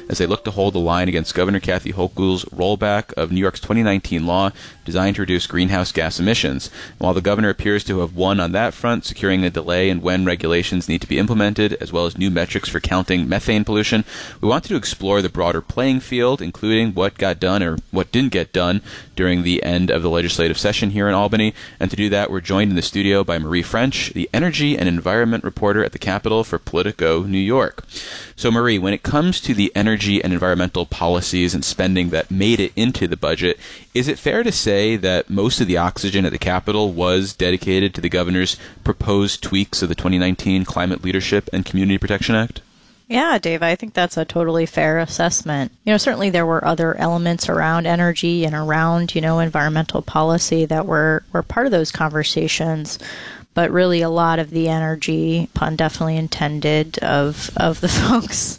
as they look to hold the line against Governor Kathy Hochul's rollback of New York's 2019 law designed to reduce greenhouse gas emissions. And while the governor appears to have won on that front, securing a delay in when regulations need to be implemented, as well as new metrics for counting methane pollution, we wanted to explore the broader playing field, including what got done or what didn't get done during the end of the legislative session here in Albany. And to do that, we're joined in the studio by Marie French, the energy and environment reporter at the Capitol for Politico New York. So Marie, when it comes to the energy and environmental policies and spending that made it into the budget, is it fair to say that most of the oxygen at the Capitol was dedicated to the governor's proposed tweaks of the 2019 Climate Leadership and Community Protection Act? Yeah, Dave, I think that's a totally fair assessment. Certainly there were other elements around energy and around, environmental policy that were part of those conversations. But really a lot of the energy, pun definitely intended, of the folks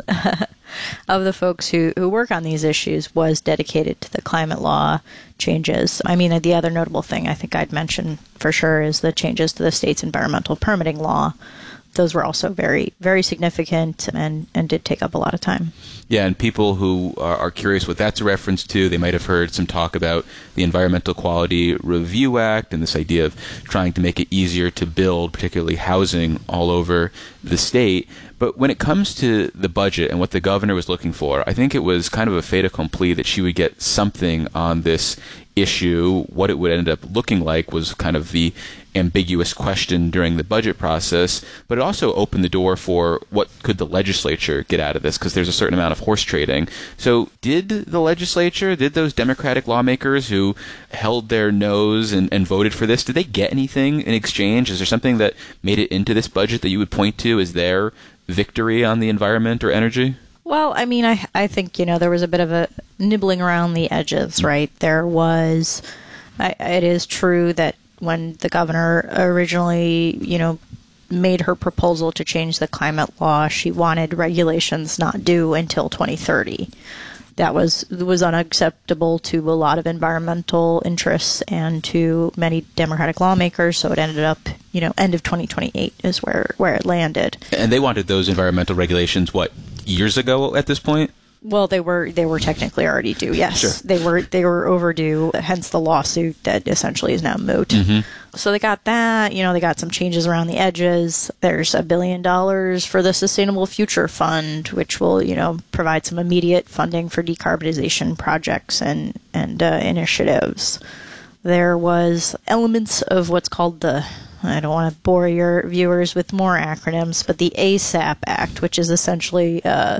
who work on these issues was dedicated to the climate law changes. I mean, the other notable thing I think I'd mention for sure is the changes to the state's environmental permitting law. Those were also very, very significant and did take up a lot of time. Yeah, and people who are curious what that's a reference to, they might have heard some talk about the Environmental Quality Review Act and this idea of trying to make it easier to build, particularly housing, all over the state. But when it comes to the budget and what the governor was looking for, I think it was kind of a fait accompli that she would get something on this issue. What it would end up looking like was kind of the ambiguous question during the budget process, but it also opened the door for what could the legislature get out of this, because there's a certain amount of horse trading. So did the legislature, did those Democratic lawmakers who held their nose and voted for this, did they get anything in exchange? Is there something that made it into this budget that you would point to as their victory on the environment or energy? Well, I mean, I think, there was a bit of a nibbling around the edges, right? There was, it is true that when the governor originally, made her proposal to change the climate law, she wanted regulations not due until 2030. That was unacceptable to a lot of environmental interests and to many Democratic lawmakers, so it ended up, end of 2028 is where it landed. And they wanted those environmental regulations, years ago at this point? Well, they were technically already due. Yes, sure. They were overdue. Hence the lawsuit that essentially is now moot. Mm-hmm. So they got that. They got some changes around the edges. There's $1 billion for the Sustainable Future Fund, which will provide some immediate funding for decarbonization projects and initiatives. There was elements of what's called I don't want to bore your viewers with more acronyms, but the ASAP Act, which is essentially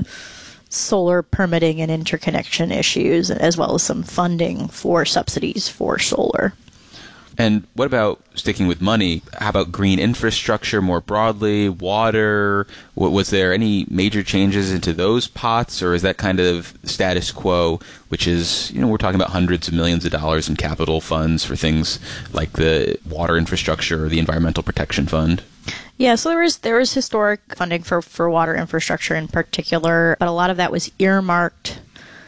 solar permitting and interconnection issues, as well as some funding for subsidies for solar. And what about, sticking with money, how about green infrastructure more broadly, water? Was there any major changes into those pots, or is that kind of status quo, which is, we're talking about hundreds of millions of dollars in capital funds for things like the water infrastructure or the Environmental Protection Fund? Yeah, so there was historic funding for water infrastructure in particular, but a lot of that was earmarked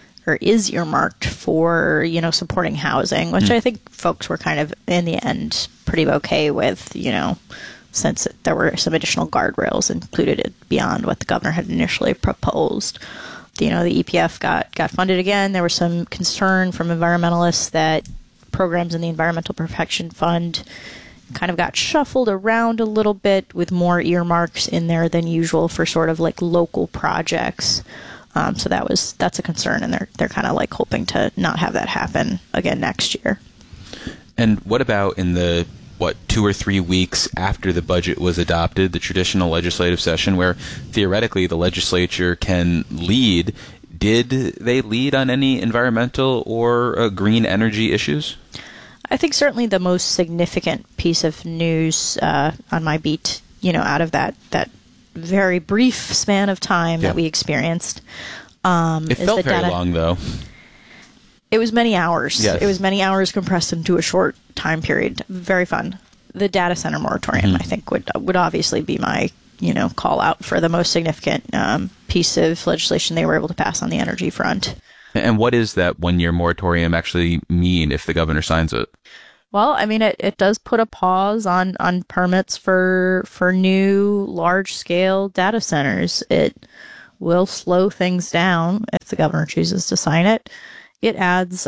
for, supporting housing, which I think folks were kind of, in the end, pretty okay with, since there were some additional guardrails included beyond what the governor had initially proposed. The EPF got funded again. There was some concern from environmentalists that programs in the Environmental Protection Fund kind of got shuffled around a little bit with more earmarks in there than usual for sort of like local projects. So that's a concern, and they're kind of like hoping to not have that happen again next year. And what about in the 2 or 3 weeks after the budget was adopted, the traditional legislative session where theoretically the legislature can lead? Did they lead on any environmental or green energy issues? I think certainly the most significant piece of news on my beat, out of that very brief span of time that we experienced. It felt very long, though. It was many hours. Yes. It was many hours compressed into a short time period. Very fun. The data center moratorium, I think, would obviously be my call out for the most significant piece of legislation they were able to pass on the energy front. And what is that 1-year moratorium actually mean if the governor signs it? Well, I mean, it does put a pause on permits for new large-scale data centers. It will slow things down if the governor chooses to sign it. It adds,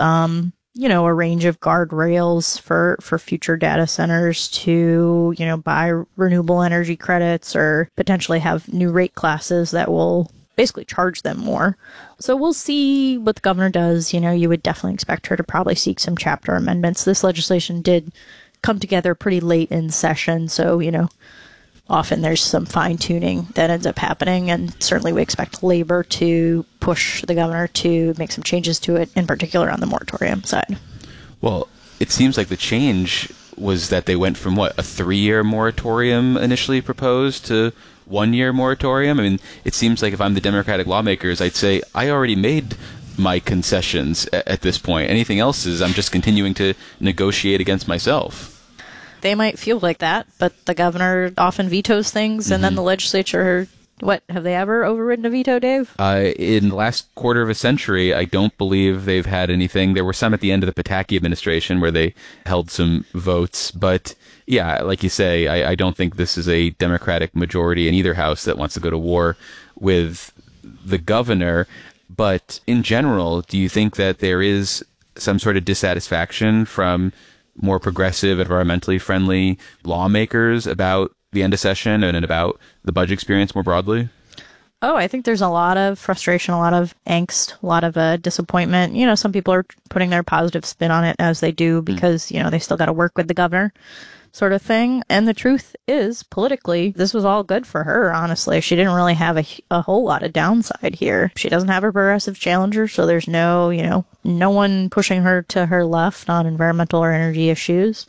a range of guardrails for future data centers to, buy renewable energy credits or potentially have new rate classes that will basically charge them more. So we'll see what the governor does. You would definitely expect her to probably seek some chapter amendments. This legislation did come together pretty late in session, so, often there's some fine-tuning that ends up happening, and certainly we expect labor to push the governor to make some changes to it, in particular on the moratorium side. Well, it seems like the change was that they went from, a 3-year moratorium initially proposed to 1-year moratorium? I mean, it seems like if I'm the Democratic lawmakers, I'd say, I already made my concessions at this point. Anything else is I'm just continuing to negotiate against myself. They might feel like that, but the governor often vetoes things, and then the legislature, have they ever overridden a veto, Dave? In the last quarter of a century, I don't believe they've had anything. There were some at the end of the Pataki administration where they held some votes, but yeah, like you say, I don't think this is a Democratic majority in either house that wants to go to war with the governor. But in general, do you think that there is some sort of dissatisfaction from more progressive, environmentally friendly lawmakers about the end of session and about the budget experience more broadly? Oh, I think there's a lot of frustration, a lot of angst, a lot of disappointment. Some people are putting their positive spin on it, as they do, because, they still got to work with the governor, sort of thing. And the truth is, politically, this was all good for her, honestly. She didn't really have a whole lot of downside here. She doesn't have a progressive challenger, so there's no one pushing her to her left on environmental or energy issues.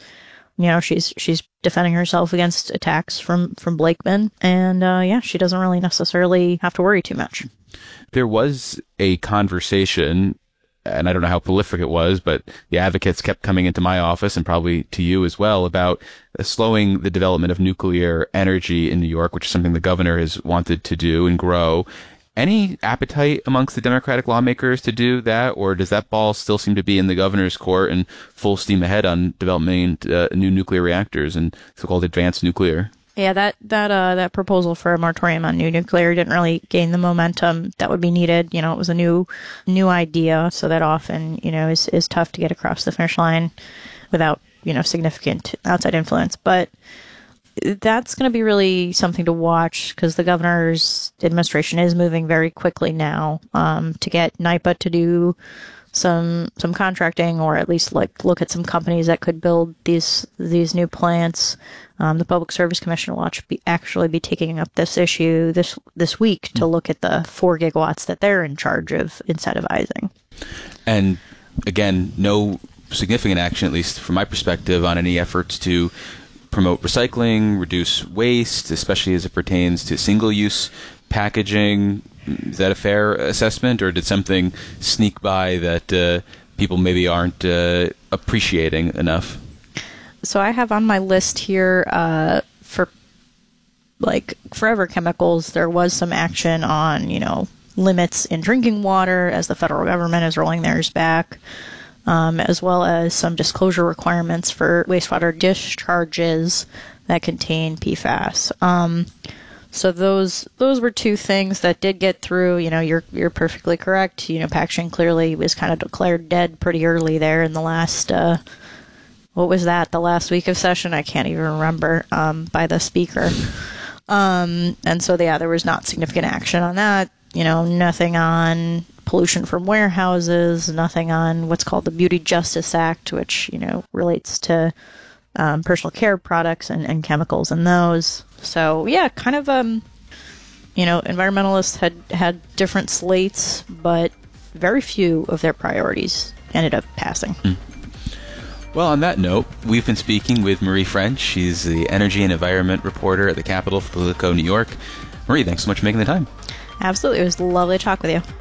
She's defending herself against attacks from Blakeman, and she doesn't really necessarily have to worry too much. There was a conversation, and I don't know how prolific it was, but the advocates kept coming into my office and probably to you as well about slowing the development of nuclear energy in New York, which is something the governor has wanted to do and grow. Any appetite amongst the Democratic lawmakers to do that, or does that ball still seem to be in the governor's court and full steam ahead on developing new nuclear reactors and so-called advanced nuclear? Yeah, that proposal for a moratorium on new nuclear didn't really gain the momentum that would be needed. It was a new idea, so that often, is tough to get across the finish line without, significant outside influence. But that's going to be really something to watch, because the governor's administration is moving very quickly now to get NYPA to do some contracting, or at least look at some companies that could build these new plants. The Public Service Commission will actually be taking up this issue this week to look at the 4 gigawatts that they're in charge of incentivizing. And again, no significant action, at least from my perspective, on any efforts to promote recycling, reduce waste, especially as it pertains to single-use packaging. Is that a fair assessment, or did something sneak by that people maybe aren't appreciating enough? So I have on my list here for Forever Chemicals, there was some action on, limits in drinking water as the federal government is rolling theirs back. As well as some disclosure requirements for wastewater discharges that contain PFAS. So those were 2 things that did get through. You're perfectly correct. Packaging clearly was kind of declared dead pretty early there in the last, what was that, the last week of session? I can't even remember, by the speaker. And so, there was not significant action on that. Nothing on pollution from warehouses, nothing on what's called the Beauty Justice Act, which, relates to personal care products and chemicals in those. So, kind of, environmentalists had different slates, but very few of their priorities ended up passing. Well, on that note, we've been speaking with Marie French. She's the energy and environment reporter at the Capitol for Politico New York. Marie, thanks so much for making the time. Absolutely. It was lovely to talk with you.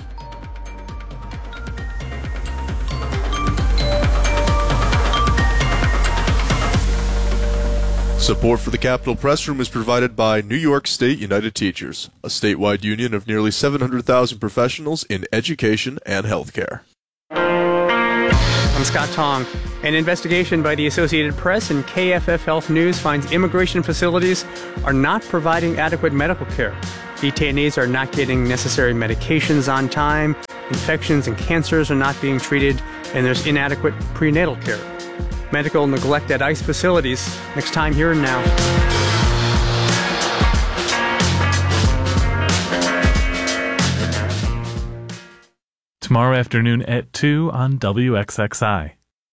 Support for the Capitol Press Room is provided by New York State United Teachers, a statewide union of nearly 700,000 professionals in education and healthcare. I'm Scott Tong. An investigation by the Associated Press and KFF Health News finds immigration facilities are not providing adequate medical care. Detainees are not getting necessary medications on time, infections and cancers are not being treated, and there's inadequate prenatal care. Medical neglect at ICE facilities. Next time, Here and Now. Tomorrow afternoon at 2 on WXXI.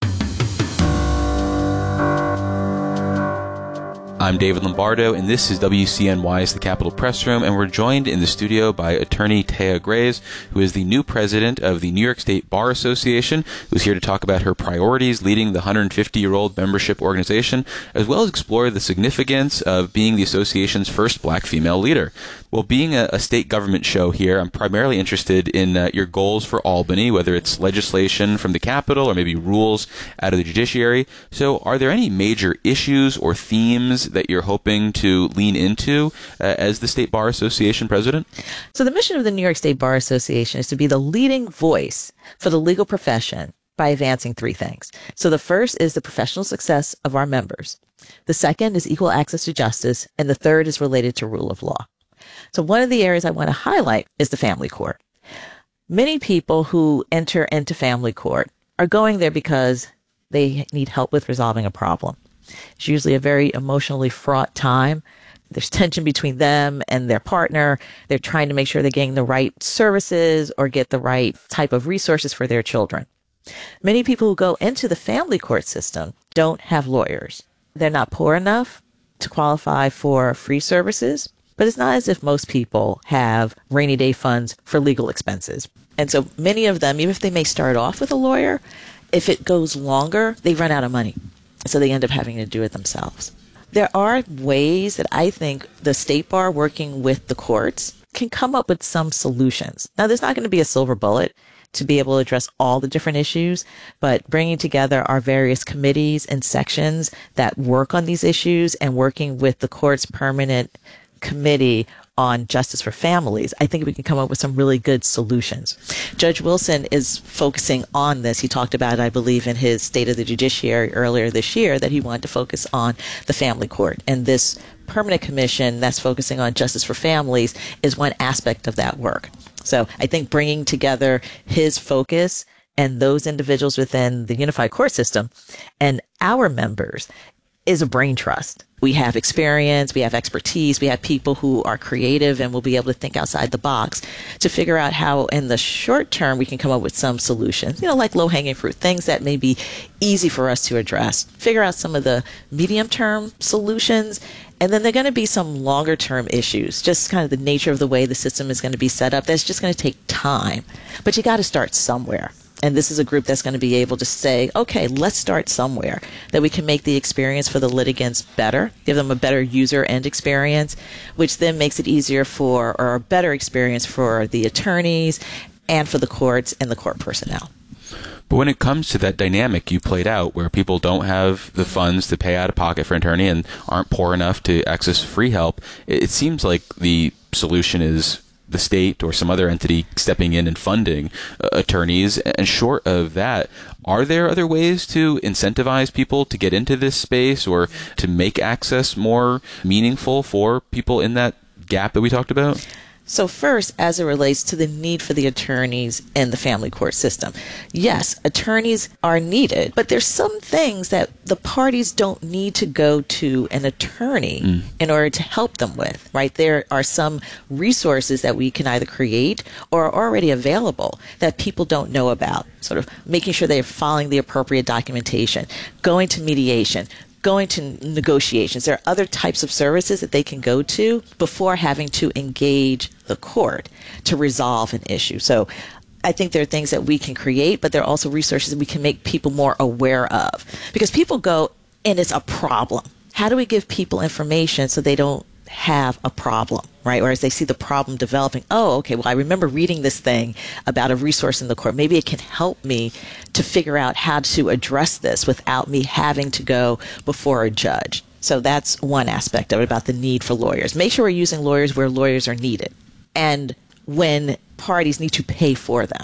I'm David Lombardo, and this is WCNY's The Capitol Press Room, and we're joined in the studio by attorney Taya Grays, who is the new president of the New York State Bar Association, who's here to talk about her priorities leading the 150-year-old membership organization, as well as explore the significance of being the association's first black female leader. Well, being a state government show here, I'm primarily interested in your goals for Albany, whether it's legislation from the Capitol or maybe rules out of the judiciary. So are there any major issues or themes that you're hoping to lean into as the State Bar Association president? So the mission of the New York State Bar Association is to be the leading voice for the legal profession by advancing three things. So the first is the professional success of our members. The second is equal access to justice. And the third is related to rule of law. So one of the areas I want to highlight is the family court. Many people who enter into family court are going there because they need help with resolving a problem. It's usually a very emotionally fraught time. There's tension between them and their partner. They're trying to make sure they're getting the right services or get the right type of resources for their children. Many people who go into the family court system don't have lawyers. They're not poor enough to qualify for free services, but it's not as if most people have rainy day funds for legal expenses. And so many of them, even if they may start off with a lawyer, if it goes longer, they run out of money. So they end up having to do it themselves. There are ways that I think the State Bar working with the courts can come up with some solutions. Now, there's not going to be a silver bullet to be able to address all the different issues, but bringing together our various committees and sections that work on these issues and working with the court's permanent committee on justice for families, I think we can come up with some really good solutions. Judge Wilson is focusing on this. He talked about it, I believe, in his State of the Judiciary earlier this year, that he wanted to focus on the family court. And this permanent commission that's focusing on justice for families is one aspect of that work. So I think bringing together his focus and those individuals within the unified court system and our members is a brain trust. We have experience, we have expertise, we have people who are creative and will be able to think outside the box to figure out how in the short term we can come up with some solutions, like low-hanging fruit, things that may be easy for us to address, figure out some of the medium-term solutions, and then there are going to be some longer-term issues, just kind of the nature of the way the system is going to be set up. That's just going to take time, but you got to start somewhere. And this is a group that's going to be able to say, okay, let's start somewhere, that we can make the experience for the litigants better, give them a better user end experience, which then makes it easier for, or a better experience for the attorneys and for the courts and the court personnel. But when it comes to that dynamic you played out, where people don't have the funds to pay out of pocket for an attorney and aren't poor enough to access free help, it seems like the solution is the state or some other entity stepping in and funding attorneys. And short of that, are there other ways to incentivize people to get into this space or to make access more meaningful for people in that gap that we talked about? So first, as it relates to the need for the attorneys in the family court system, yes, attorneys are needed, but there's some things that the parties don't need to go to an attorney in order to help them with, right? There are some resources that we can either create or are already available that people don't know about, sort of making sure they're following the appropriate documentation, going to mediation, going to negotiations. There are other types of services that they can go to before having to engage the court to resolve an issue. So I think there are things that we can create, but there are also resources that we can make people more aware of. Because people go, and it's a problem. How do we give people information so they don't have a problem, right? Or as they see the problem developing, oh, okay, well, I remember reading this thing about a resource in the court. Maybe it can help me to figure out how to address this without me having to go before a judge. So that's one aspect of it, about the need for lawyers. Make sure we're using lawyers where lawyers are needed and when parties need to pay for them.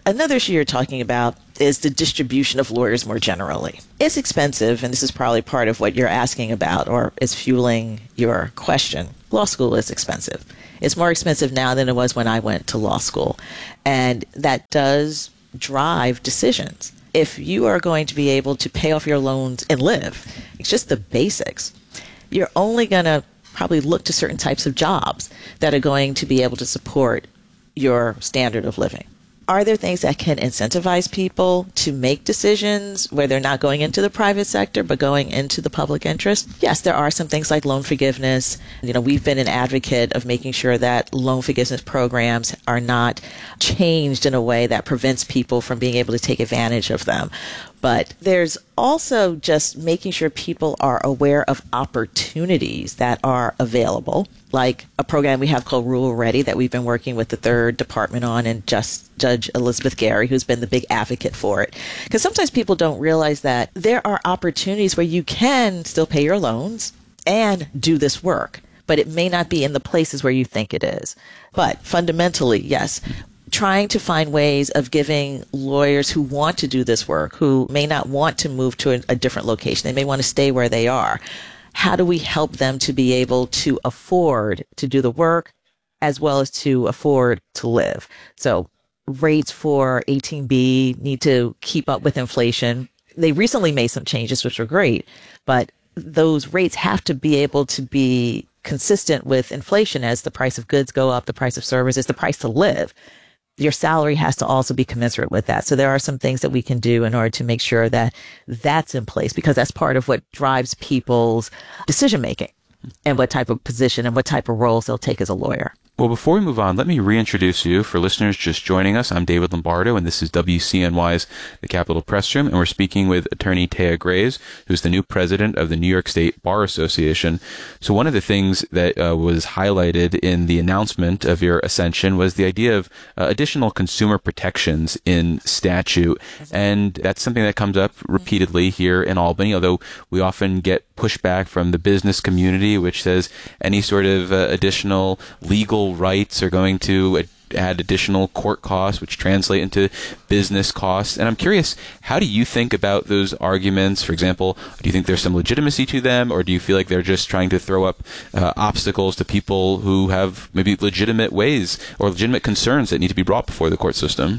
Another issue you're talking about is the distribution of lawyers more generally. It's expensive, and this is probably part of what you're asking about or is fueling your question. Law school is expensive. It's more expensive now than it was when I went to law school, and that does drive decisions. If you are going to be able to pay off your loans and live, it's just the basics. You're only going to probably look to certain types of jobs that are going to be able to support your standard of living. Are there things that can incentivize people to make decisions where they're not going into the private sector but going into the public interest? Yes, there are some things like loan forgiveness. We've been an advocate of making sure that loan forgiveness programs are not changed in a way that prevents people from being able to take advantage of them. But there's also just making sure people are aware of opportunities that are available, like a program we have called Rule Ready that we've been working with the third department on, and Judge Elizabeth Gary, who's been the big advocate for it. Because sometimes people don't realize that there are opportunities where you can still pay your loans and do this work, but it may not be in the places where you think it is. But fundamentally, yes, trying to find ways of giving lawyers who want to do this work, who may not want to move to a different location, they may want to stay where they are. How do we help them to be able to afford to do the work as well as to afford to live? So rates for 18B need to keep up with inflation. They recently made some changes, which were great, but those rates have to be able to be consistent with inflation. As the price of goods go up, the price of services, the price to live, your salary has to also be commensurate with that. So there are some things that we can do in order to make sure that that's in place, because that's part of what drives people's decision making and what type of position and what type of roles they'll take as a lawyer. Well, before we move on, let me reintroduce you. For listeners just joining us, I'm David Lombardo, and this is WCNY's The Capitol Press Room, and we're speaking with attorney Taya Graves, who's the new president of the New York State Bar Association. So one of the things that was highlighted in the announcement of your ascension was the idea of additional consumer protections in statute, and that's something that comes up repeatedly here in Albany, although we often get pushback from the business community, which says any sort of additional legal rights are going to add additional court costs, which translate into business costs. And I'm curious, how do you think about those arguments? For example, do you think there's some legitimacy to them, or do you feel like they're just trying to throw up obstacles to people who have maybe legitimate ways or legitimate concerns that need to be brought before the court system?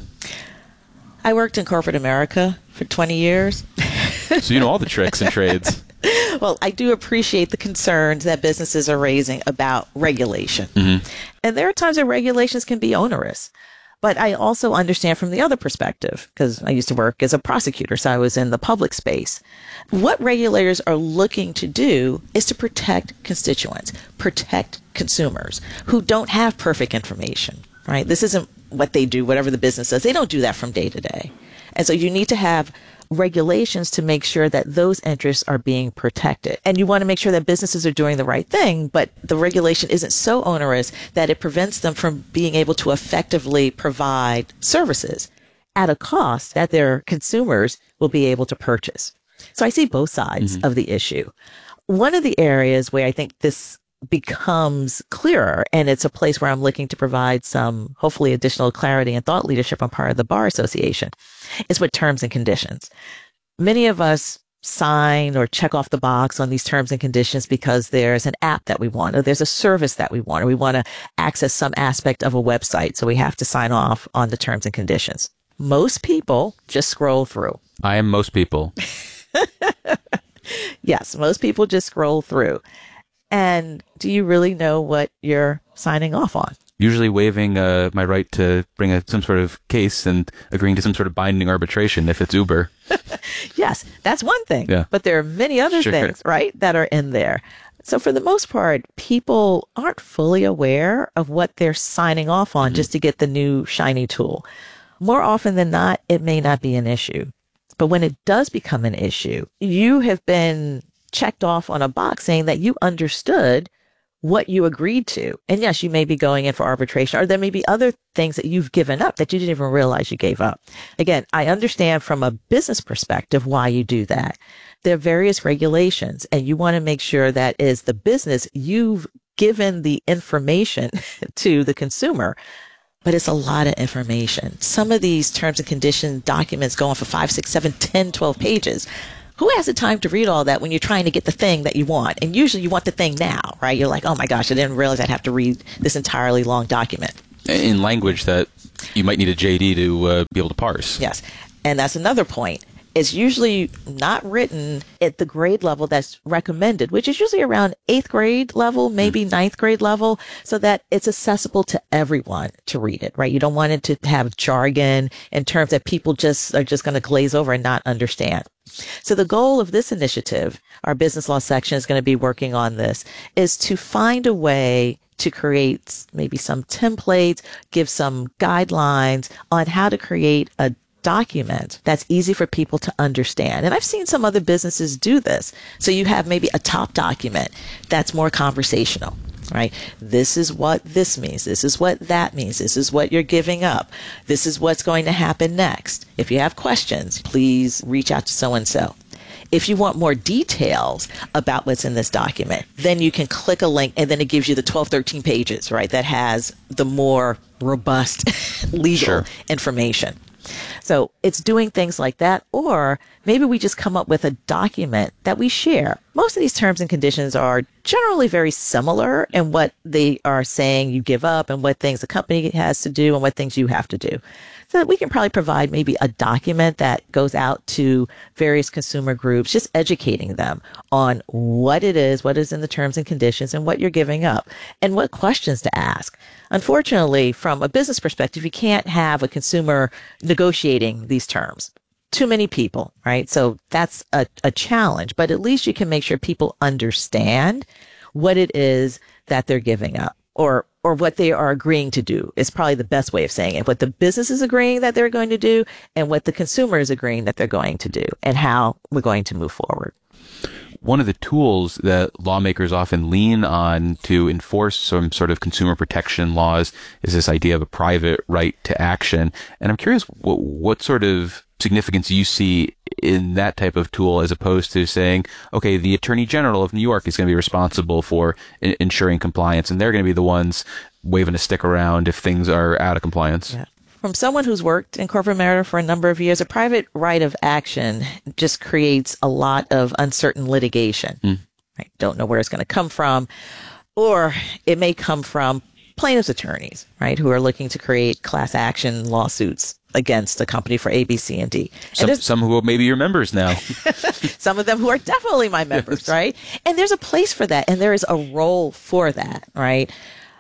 I worked in corporate America for 20 years. So you know all the tricks and trades. Well, I do appreciate the concerns that businesses are raising about regulation. Mm-hmm. And there are times where regulations can be onerous. But I also understand from the other perspective, because I used to work as a prosecutor, so I was in the public space. What regulators are looking to do is to protect constituents, protect consumers who don't have perfect information, right? This isn't what they do, whatever the business does. They don't do that from day to day. And so you need to have regulations to make sure that those interests are being protected. And you want to make sure that businesses are doing the right thing, but the regulation isn't so onerous that it prevents them from being able to effectively provide services at a cost that their consumers will be able to purchase. So I see both sides of the issue. One of the areas where I think this becomes clearer, and it's a place where I'm looking to provide some, hopefully, additional clarity and thought leadership on part of the Bar Association, is with terms and conditions. Many of us sign or check off the box on these terms and conditions because there's an app that we want, or there's a service that we want, or we want to access some aspect of a website, so we have to sign off on the terms and conditions. Most people just scroll through. I am most people. Yes, most people just scroll through. And do you really know what you're signing off on? Usually waiving my right to bring some sort of case and agreeing to some sort of binding arbitration if it's Uber. Yes, that's one thing. Yeah. But there are many other things, right, that are in there. So for the most part, people aren't fully aware of what they're signing off on just to get the new shiny tool. More often than not, it may not be an issue. But when it does become an issue, you have been checked off on a box saying that you understood what you agreed to. And yes, you may be going in for arbitration, or there may be other things that you've given up that you didn't even realize you gave up. Again, I understand from a business perspective why you do that. There are various regulations, and you want to make sure that as the business, you've given the information to the consumer. but it's a lot of information. Some of these terms and condition documents go on for 5, 6, 7, 10, 12 pages. Who has the time to read all that when you're trying to get the thing that you want? And usually you want the thing now, right? You're like, oh my gosh, I didn't realize I'd have to read this entirely long document. In language that you might need a JD to be able to parse. Yes. And that's another point. It's usually not written at the grade level that's recommended, which is usually around 8th grade level, maybe 9th grade level, so that it's accessible to everyone to read it, right? You don't want it to have jargon in terms that people are just going to glaze over and not understand. So the goal of this initiative, our business law section is going to be working on this, is to find a way to create maybe some templates, give some guidelines on how to create a document that's easy for people to understand. And I've seen some other businesses do this. So you have maybe a top document that's more conversational, right? This is what this means. This is what that means. This is what you're giving up. This is what's going to happen next. If you have questions, please reach out to so-and-so. If you want more details about what's in this document, then you can click a link and then it gives you the 12, 13 pages, right? That has the more robust legal information. So it's doing things like that, or maybe we just come up with a document that we share. Most of these terms and conditions are generally very similar in what they are saying you give up and what things the company has to do and what things you have to do. So that we can probably provide maybe a document that goes out to various consumer groups, just educating them on what it is, what is in the terms and conditions, and what you're giving up, and what questions to ask. Unfortunately, from a business perspective, you can't have a consumer negotiating these terms. Too many people, right? So that's a challenge, but at least you can make sure people understand what it is that they're giving up, or what they are agreeing to do is probably the best way of saying it. What the business is agreeing that they're going to do and what the consumer is agreeing that they're going to do and how we're going to move forward. One of the tools that lawmakers often lean on to enforce some sort of consumer protection laws is this idea of a private right to action. And I'm curious what sort of significance you see in that type of tool as opposed to saying, okay, the Attorney General of New York is going to be responsible for ensuring compliance, and they're going to be the ones waving a stick around if things are out of compliance. Yeah. From someone who's worked in corporate America for a number of years, a private right of action just creates a lot of uncertain litigation. Right? Don't know where it's going to come from, or it may come from plaintiff's attorneys, right, who are looking to create class action lawsuits against a company for A, B, C, and D. Some who may be your members now. Some of them who are definitely my members, yes. Right? And there's a place for that, and there is a role for that, right?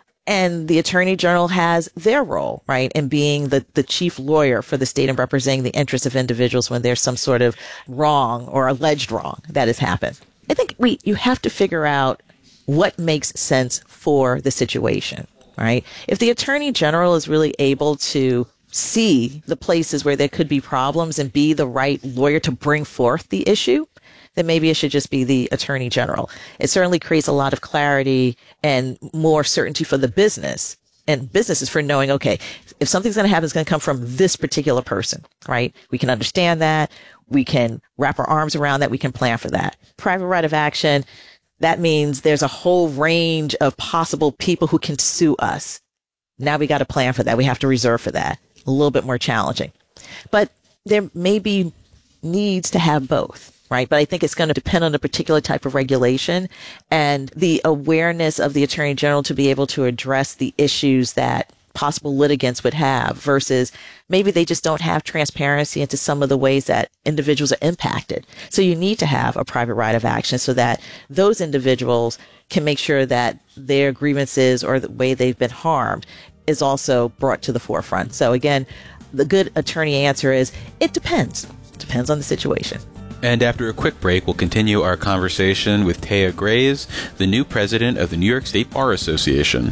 And the Attorney General has their role, right, in being the chief lawyer for the state and representing the interests of individuals when there's some sort of wrong or alleged wrong that has happened. I think you have to figure out what makes sense for the situation, right? If the Attorney General is really able to see the places where there could be problems and be the right lawyer to bring forth the issue, then maybe it should just be the Attorney General. It certainly creates a lot of clarity and more certainty for the business and businesses for knowing, okay, if something's going to happen, it's going to come from this particular person, right? We can understand that. We can wrap our arms around that. We can plan for that. Private right of action, that means there's a whole range of possible people who can sue us. Now we got to plan for that. We have to reserve for that. A little bit more challenging. But there may be needs to have both, right? But I think it's going to depend on a particular type of regulation and the awareness of the Attorney General to be able to address the issues that possible litigants would have versus maybe they just don't have transparency into some of the ways that individuals are impacted. So you need to have a private right of action so that those individuals can make sure that their grievances or the way they've been harmed is also brought to the forefront. So again, the good attorney answer is it depends. Depends on the situation. And after a quick break, we'll continue our conversation with Taya Grays, the new president of the New York State Bar Association.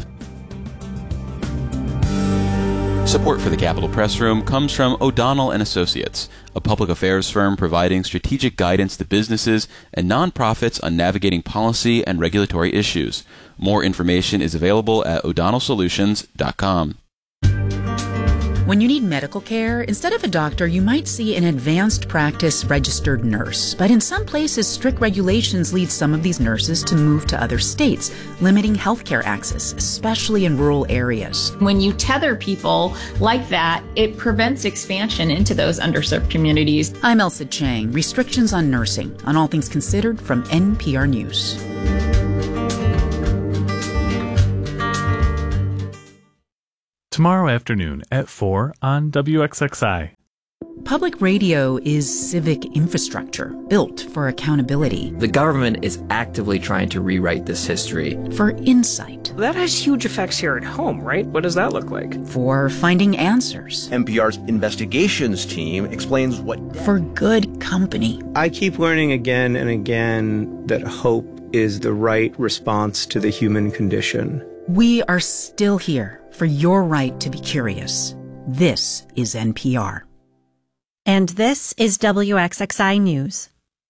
Support for the Capitol Press Room comes from O'Donnell & Associates, a public affairs firm providing strategic guidance to businesses and nonprofits on navigating policy and regulatory issues. More information is available at o'donnellsolutions.com. When you need medical care, instead of a doctor, you might see an advanced practice registered nurse. But in some places, strict regulations lead some of these nurses to move to other states, limiting healthcare access, especially in rural areas. When you tether people like that, it prevents expansion into those underserved communities. I'm Elsa Chang, Restrictions on Nursing, on All Things Considered from NPR News. Tomorrow afternoon at 4 on WXXI. Public radio is civic infrastructure built for accountability. The government is actively trying to rewrite this history. For insight. That has huge effects here at home, right? What does that look like? For finding answers. NPR's investigations team explains what... For good company. I keep learning again and again that hope is the right response to the human condition. We are still here for your right to be curious. This is NPR. And this is WXXI News.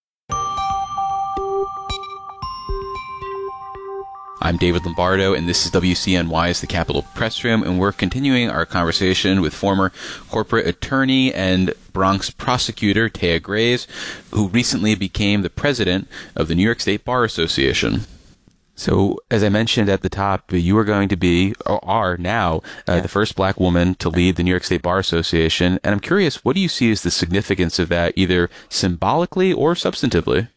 I'm David Lombardo, and this is WCNY's The Capitol Press Room, and we're continuing our conversation with former corporate attorney and Bronx prosecutor Taya Graves, who recently became the president of the New York State Bar Association. So, as I mentioned at the top, you are going to be, or are now, the first black woman to lead the New York State Bar Association. And I'm curious, what do you see as the significance of that, either symbolically or substantively?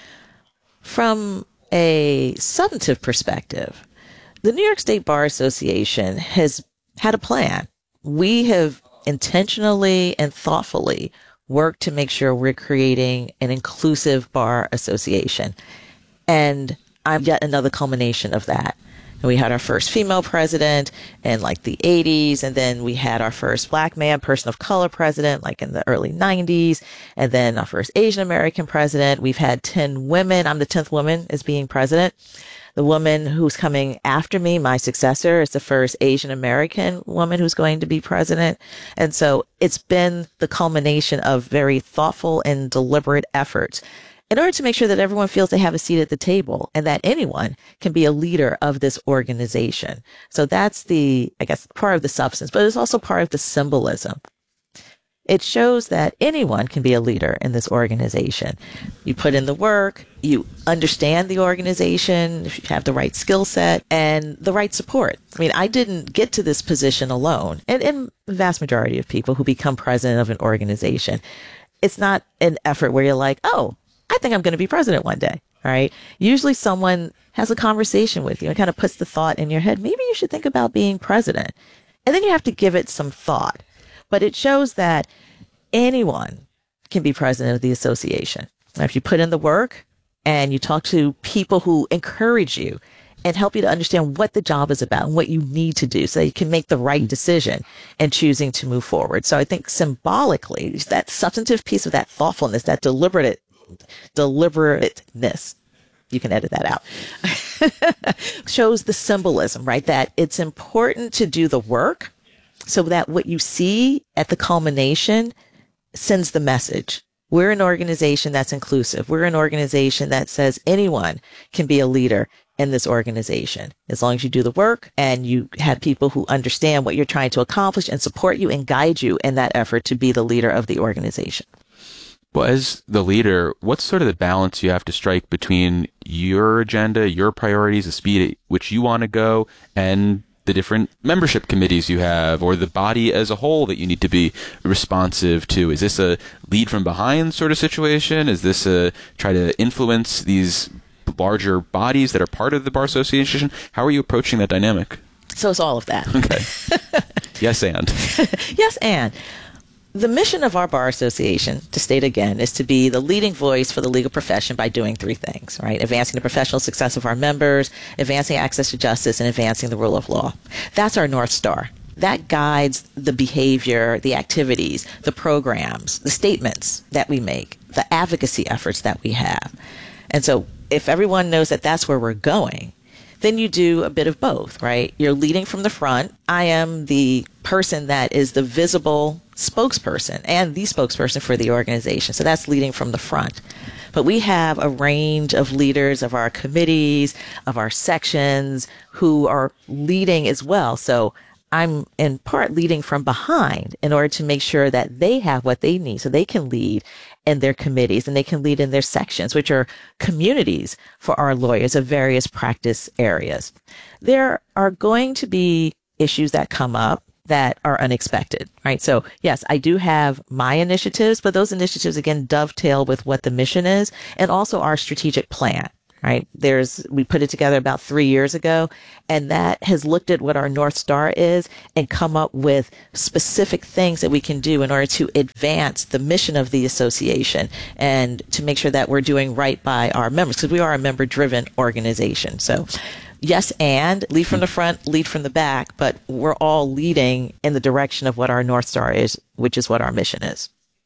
From a substantive perspective, the New York State Bar Association has had a plan. We have intentionally and thoughtfully worked to make sure we're creating an inclusive bar association. And I'm yet another culmination of that. And we had our first female president in like the 80s, and then we had our first black man, person of color president like in the early 90s, and then our first Asian American president. We've had 10 women. I'm the 10th woman as being president. The woman who's coming after me, my successor, is the first Asian American woman who's going to be president. And so it's been the culmination of very thoughtful and deliberate efforts in order to make sure that everyone feels they have a seat at the table and that anyone can be a leader of this organization. So that's part of the substance, but it's also part of the symbolism. It shows that anyone can be a leader in this organization. You put in the work, you understand the organization, if you have the right skill set and the right support. I mean, I didn't get to this position alone. And the vast majority of people who become president of an organization, it's not an effort where you're like, oh, I think I'm going to be president one day, right? Usually someone has a conversation with you and kind of puts the thought in your head, maybe you should think about being president. And then you have to give it some thought. But it shows that anyone can be president of the association. Now, if you put in the work and you talk to people who encourage you and help you to understand what the job is about and what you need to do so that you can make the right decision in choosing to move forward. So I think symbolically, that substantive piece of that thoughtfulness, that deliberateness, you can edit that out, shows the symbolism, right? That it's important to do the work so that what you see at the culmination sends the message. We're an organization that's inclusive. We're an organization that says anyone can be a leader in this organization, as long as you do the work and you have people who understand what you're trying to accomplish and support you and guide you in that effort to be the leader of the organization. Well, as the leader, what's sort of the balance you have to strike between your agenda, your priorities, the speed at which you want to go, and the different membership committees you have, or the body as a whole that you need to be responsive to? Is this a lead from behind sort of situation? Is this a try to influence these larger bodies that are part of the Bar Association? How are you approaching that dynamic? So it's all of that. Okay. Yes, and. Yes, and. The mission of our Bar Association, to state again, is to be the leading voice for the legal profession by doing three things, right? Advancing the professional success of our members, advancing access to justice, and advancing the rule of law. That's our North Star. That guides the behavior, the activities, the programs, the statements that we make, the advocacy efforts that we have. And so if everyone knows that that's where we're going, then you do a bit of both, right? You're leading from the front. I am the person that is the visible spokesperson and the spokesperson for the organization. So that's leading from the front. But we have a range of leaders of our committees, of our sections, who are leading as well. So I'm in part leading from behind in order to make sure that they have what they need so they can lead in their committees and they can lead in their sections, which are communities for our lawyers of various practice areas. There are going to be issues that come up that are unexpected, right? So yes, I do have my initiatives, but those initiatives again dovetail with what the mission is and also our strategic plan. Right. We put it together about 3 years ago, and that has looked at what our North Star is and come up with specific things that we can do in order to advance the mission of the association and to make sure that we're doing right by our members, because we are a member driven organization. So yes, and lead from the front, lead from the back, but we're all leading in the direction of what our North Star is, which is what our mission is.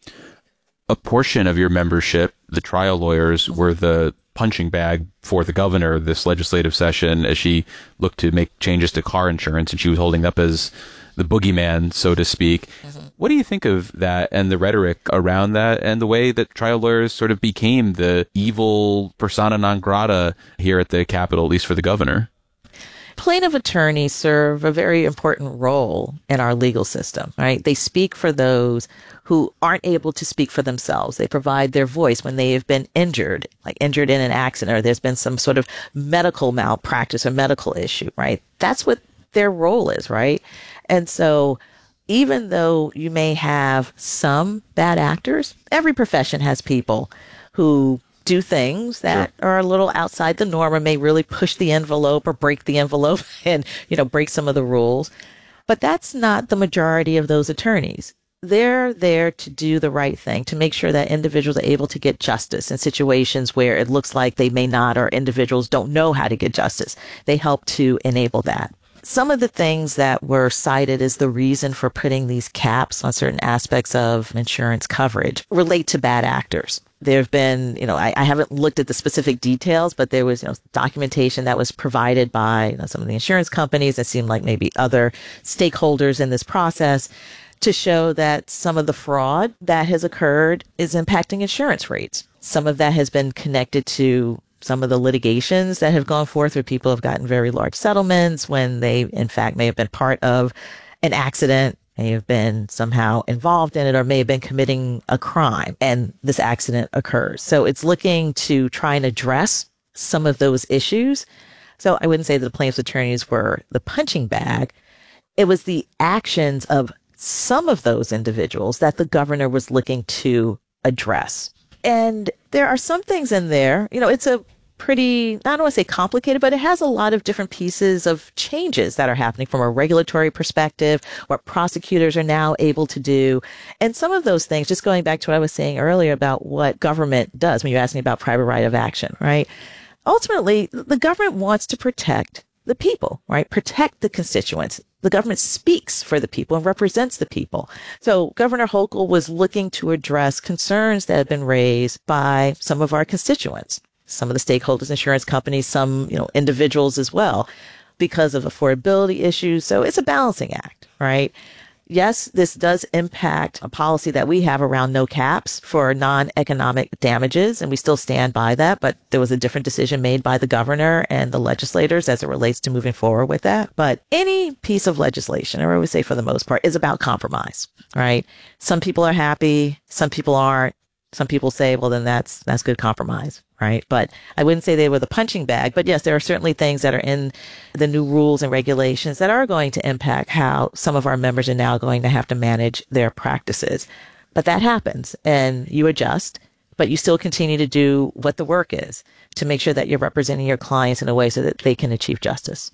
A portion of your membership, the trial lawyers, were the punching bag for the governor this legislative session as she looked to make changes to car insurance, and she was holding up as the boogeyman, so to speak. Mm-hmm. What do you think of that and the rhetoric around that and the way that trial lawyers sort of became the evil persona non grata here at the Capitol, at least for the governor? Plaintiff attorneys serve a very important role in our legal system, right? They speak for those who aren't able to speak for themselves. They provide their voice when they have been injured, like injured in an accident, or there's been some sort of medical malpractice or medical issue, right? That's what their role is, right? And so even though you may have some bad actors, every profession has people who do things that are a little outside the norm or may really push the envelope or break the envelope and, break some of the rules. But that's not the majority of those attorneys. They're there to do the right thing, to make sure that individuals are able to get justice in situations where it looks like they may not, or individuals don't know how to get justice. They help to enable that. Some of the things that were cited as the reason for putting these caps on certain aspects of insurance coverage relate to bad actors. There have been, I haven't looked at the specific details, but there was, documentation that was provided by some of the insurance companies that seemed like maybe other stakeholders in this process to show that some of the fraud that has occurred is impacting insurance rates. Some of that has been connected to some of the litigations that have gone forth where people have gotten very large settlements when they, in fact, may have been part of an accident, may have been somehow involved in it, or may have been committing a crime, and this accident occurs. So it's looking to try and address some of those issues. So I wouldn't say that the plaintiff's attorneys were the punching bag. It was the actions of some of those individuals that the governor was looking to address. And there are some things in there, it's a pretty, I don't want to say complicated, but it has a lot of different pieces of changes that are happening from a regulatory perspective, what prosecutors are now able to do. And some of those things, just going back to what I was saying earlier about what government does when you're asking about private right of action, right? Ultimately, the government wants to protect the people, right? Protect the constituents. The government speaks for the people and represents the people. So Governor Hochul was looking to address concerns that have been raised by some of our constituents, some of the stakeholders, insurance companies, some, individuals as well, because of affordability issues. So it's a balancing act, right? Yes, this does impact a policy that we have around no caps for non-economic damages, and we still stand by that, but there was a different decision made by the governor and the legislators as it relates to moving forward with that. But any piece of legislation, or I would say for the most part, is about compromise, right? Some people are happy, some people aren't. Some people say, well, then that's good compromise, right? But I wouldn't say they were the punching bag. But yes, there are certainly things that are in the new rules and regulations that are going to impact how some of our members are now going to have to manage their practices. But that happens, and you adjust, but you still continue to do what the work is to make sure that you're representing your clients in a way so that they can achieve justice.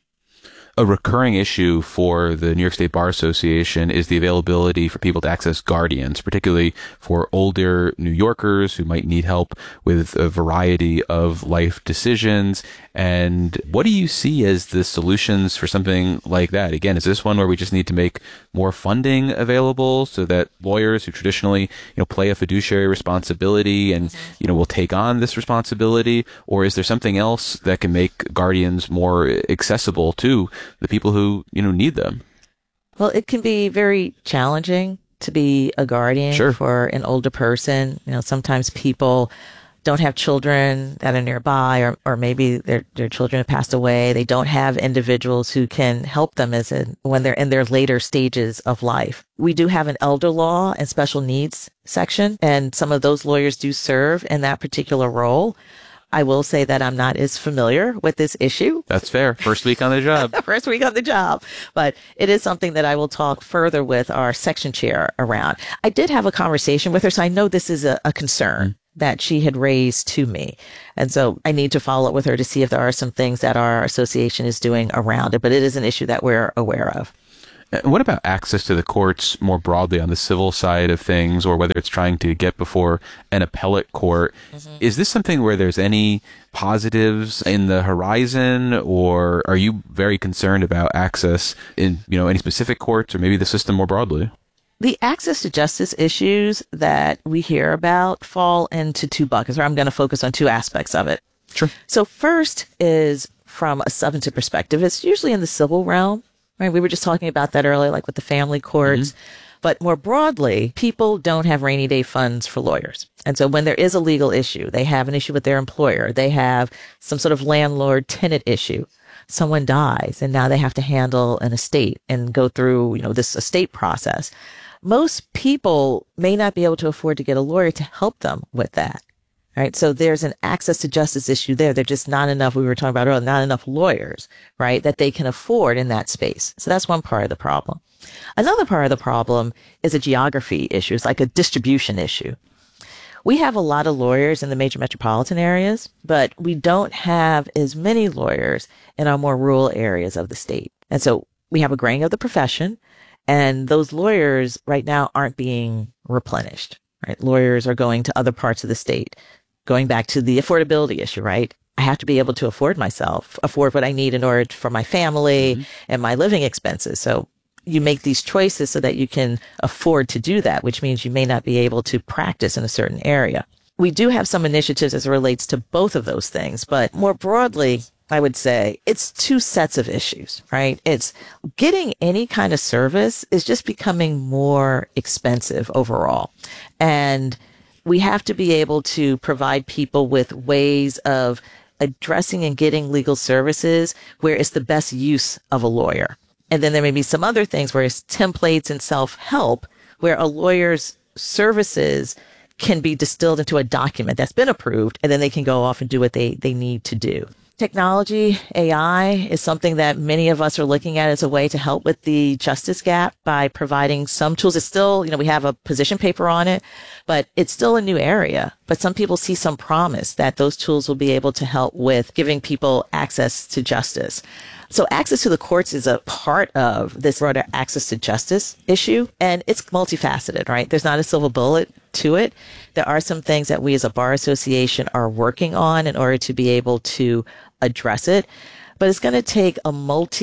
A recurring issue for the New York State Bar Association is the availability for people to access guardians, particularly for older New Yorkers who might need help with a variety of life decisions. And what do you see as the solutions for something like that? Again, is this one where we just need to make more funding available so that lawyers who traditionally, play a fiduciary responsibility and, will take on this responsibility? Or is there something else that can make guardians more accessible to the people who, need them? Well, it can be very challenging to be a guardian for an older person. Sometimes people don't have children that are nearby, or maybe their children have passed away. They don't have individuals who can help them when they're in their later stages of life. We do have an elder law and special needs section, and some of those lawyers do serve in that particular role. I will say that I'm not as familiar with this issue. That's fair. First week on the job. First week on the job. But it is something that I will talk further with our section chair around. I did have a conversation with her, so I know this is a concern that she had raised to me. And so I need to follow up with her to see if there are some things that our association is doing around it. But it is an issue that we're aware of. What about access to the courts more broadly on the civil side of things, or whether it's trying to get before an appellate court? Mm-hmm. Is this something where there's any positives in the horizon, or are you very concerned about access in, any specific courts or maybe the system more broadly? The access to justice issues that we hear about fall into two buckets, or I'm going to focus on two aspects of it. Sure. So first is from a substantive perspective. It's usually in the civil realm. Right, we were just talking about that earlier, like with the family courts. Mm-hmm. But more broadly, people don't have rainy day funds for lawyers. And so when there is a legal issue, they have an issue with their employer, they have some sort of landlord-tenant issue. Someone dies, and now they have to handle an estate and go through, this estate process. Most people may not be able to afford to get a lawyer to help them with that. Right. So there's an access to justice issue there. There's just not enough, we were talking about earlier, not enough lawyers, right, that they can afford in that space. So that's one part of the problem. Another part of the problem is a geography issue. It's like a distribution issue. We have a lot of lawyers in the major metropolitan areas, but we don't have as many lawyers in our more rural areas of the state. And so we have a graying of the profession, and those lawyers right now aren't being replenished. Right? Lawyers are going to other parts of the state. Going back to the affordability issue, right? I have to be able to afford what I need in order for my family and my living expenses. So you make these choices so that you can afford to do that, which means you may not be able to practice in a certain area. We do have some initiatives as it relates to both of those things, but more broadly, I would say it's two sets of issues, right? It's getting any kind of service is just becoming more expensive overall. And we have to be able to provide people with ways of addressing and getting legal services where it's the best use of a lawyer. And then there may be some other things where it's templates and self-help where a lawyer's services can be distilled into a document that's been approved, and then they can go off and do what they need to do. Technology, AI, is something that many of us are looking at as a way to help with the justice gap by providing some tools. It's still, we have a position paper on it, but it's still a new area. But some people see some promise that those tools will be able to help with giving people access to justice. So access to the courts is a part of this broader access to justice issue, and it's multifaceted, right? There's not a silver bullet to it. There are some things that we as a bar association are working on in order to be able to address it, but it's going to take a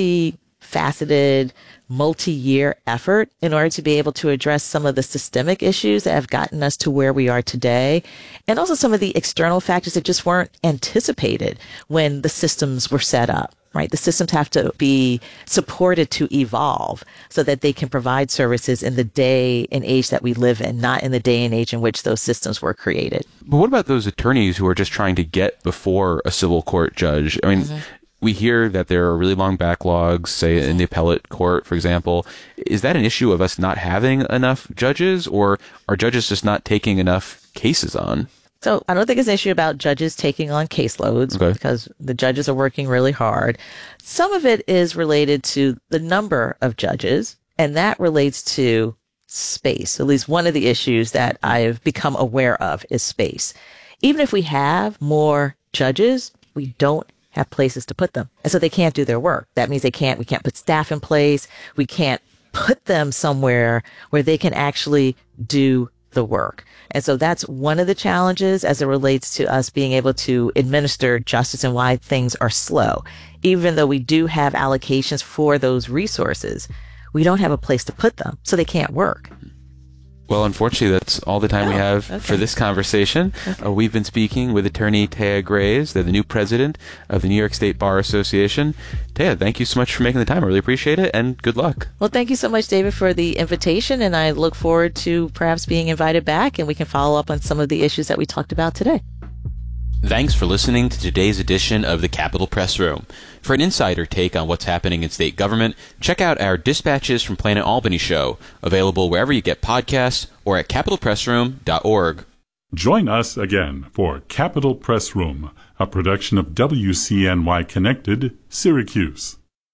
multifaceted, multi-year effort in order to be able to address some of the systemic issues that have gotten us to where we are today, and also some of the external factors that just weren't anticipated when the systems were set up. Right? The systems have to be supported to evolve so that they can provide services in the day and age that we live in, not in the day and age in which those systems were created. But what about those attorneys who are just trying to get before a civil court judge? I mean, we hear that there are really long backlogs, say in the appellate court, for example. Is that an issue of us not having enough judges, or are judges just not taking enough cases on? So I don't think it's an issue about judges taking on caseloads because the judges are working really hard. Some of it is related to the number of judges, and that relates to space. At least one of the issues that I've become aware of is space. Even if we have more judges, we don't have places to put them. And so they can't do their work. That means we can't put staff in place. We can't put them somewhere where they can actually do the work. And so that's one of the challenges as it relates to us being able to administer justice and why things are slow. Even though we do have allocations for those resources, we don't have a place to put them, so they can't work. Well, unfortunately, that's all the time we have for this conversation. We've been speaking with attorney Taya Graves, the new president of the New York State Bar Association. Taya, thank you so much for making the time. I really appreciate it, and good luck. Well, thank you so much, David, for the invitation, and I look forward to perhaps being invited back, and we can follow up on some of the issues that we talked about today. Thanks for listening to today's edition of the Capitol Press Room. For an insider take on what's happening in state government, check out our Dispatches from Planet Albany show, available wherever you get podcasts or at capitolpressroom.org. Join us again for Capitol Press Room, a production of WCNY Connected, Syracuse.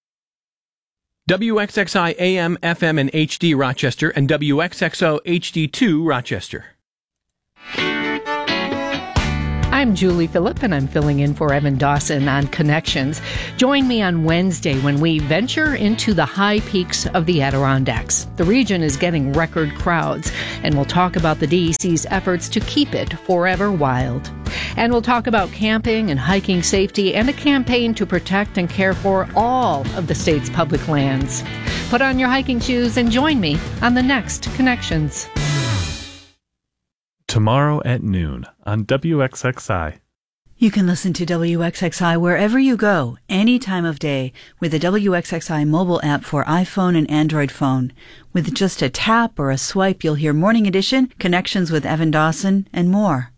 WXXI AM, FM, and HD Rochester, and WXXO HD2 Rochester. I'm Julie Phillip, and I'm filling in for Evan Dawson on Connections. Join me on Wednesday when we venture into the high peaks of the Adirondacks. The region is getting record crowds, and we'll talk about the DEC's efforts to keep it forever wild. And we'll talk about camping and hiking safety and a campaign to protect and care for all of the state's public lands. Put on your hiking shoes and join me on the next Connections. Tomorrow at noon on WXXI. You can listen to WXXI wherever you go, any time of day, with the WXXI mobile app for iPhone and Android phone. With just a tap or a swipe, you'll hear Morning Edition, Connections with Evan Dawson, and more.